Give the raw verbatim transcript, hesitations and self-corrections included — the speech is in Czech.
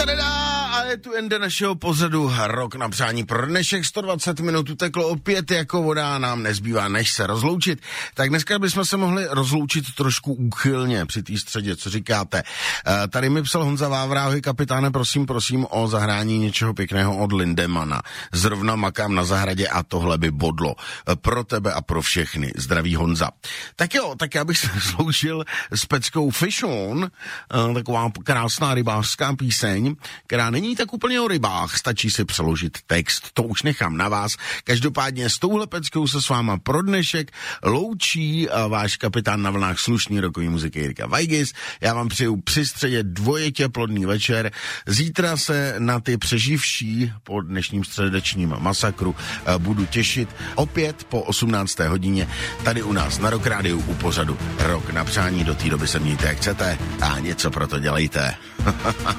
Tadadá, a je tu ende našeho pořadu Rok na přání pro dnešek. sto dvacet minut uteklo opět jako voda, nám nezbývá než se rozloučit. Tak dneska bychom se mohli rozloučit trošku úchylně při té středě, co říkáte. E, tady mi psal Honza Vávra, kapitáne, prosím, prosím o zahrání něčeho pěkného od Lindemana. Zrovna makám na zahradě a tohle by bodlo. E, pro tebe a pro všechny. Zdraví Honza. Tak jo, tak já bych se sloužil s peckou Fish On, e, taková krásná rybářská píseň, která není tak úplně o rybách, stačí si přeložit text, to už nechám na vás. Každopádně s touhle peckou se s váma pro dnešek loučí váš kapitán na vlnách slušný rokový muziky Jirka Vajgis. Já vám přeju při středě dvojetě plodný večer. Zítra se na ty přeživší po dnešním středečním masakru budu těšit opět po osmnácté hodině tady u nás na Rock Rádiu u pořadu Rok na přání. Do té doby se mějte jak chcete a něco pro to dělejte.